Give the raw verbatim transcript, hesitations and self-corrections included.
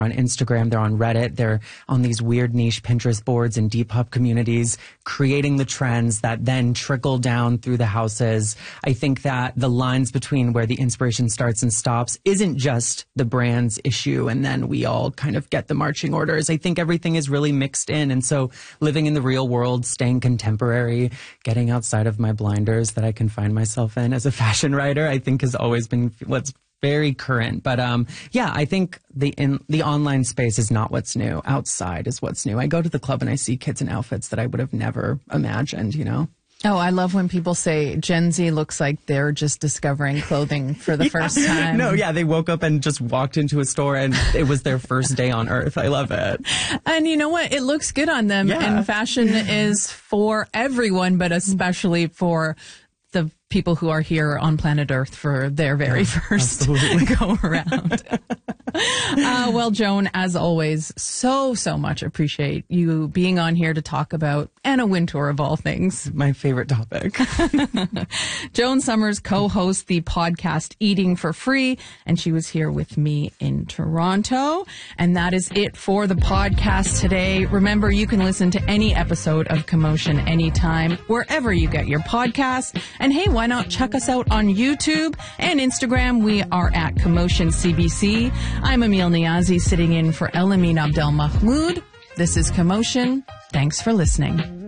on Instagram, they're on Reddit, they're on these weird niche Pinterest boards and Depop communities, creating the trends that then trickle down through the houses. I think that the lines between where the inspiration starts and stops isn't just the brand's issue and then we all kind of get the marching orders. I think everything is really mixed in. And so living in the real world, staying contemporary, getting outside of my blinders that I can find myself in as a fashion writer, I think has always been what's very current. But um, yeah, I think the in the online space is not what's new. Outside is what's new. I go to the club and I see kids in outfits that I would have never imagined, you know? Oh, I love when people say Gen Z looks like they're just discovering clothing for the yeah. first time. No, yeah, they woke up and just walked into a store and it was their first day on earth. I love it. And you know what? It looks good on them. Yeah. And fashion is for everyone, but especially for the people who are here on planet Earth for their very first go around. uh, well, Joan, as always, so, so much appreciate you being on here to talk about Anna Wintour of all things. My favorite topic. Joan Summers co-hosts the podcast Eating for Free, and she was here with me in Toronto. And that is it for the podcast today. Remember, you can listen to any episode of Commotion anytime, wherever you get your podcasts. And hey, why not check us out on YouTube and Instagram? We are at Commotion C B C. I'm Emil Niazi, sitting in for Elamin Abdel Mahmoud. This is Commotion. Thanks for listening.